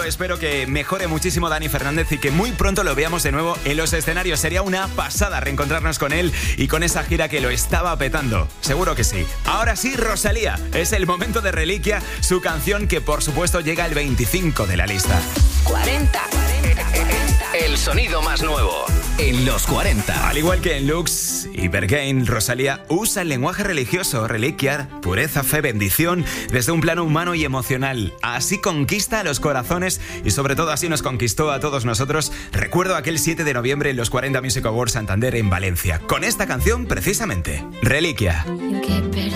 espero que mejore muchísimo Dani Fernández y que muy pronto lo veamos de nuevo en los escenarios. Sería una pasada reencontrarnos con él y con esa gira que lo estaba petando. Seguro que sí. Ahora sí, Rosalía. Es el momento de Reliquia, su canción que por supuesto llega el 25 de la lista. 40. El sonido más nuevo en los 40. Al igual que en Lux y Berghain, Rosalía usa el lenguaje religioso, reliquia, pureza, fe, bendición, desde un plano humano y emocional. Así conquista a los corazones y sobre todo así nos conquistó a todos nosotros. Recuerdo aquel 7 de noviembre en los 40 Music Awards Santander en Valencia, con esta canción precisamente, Reliquia. Yo que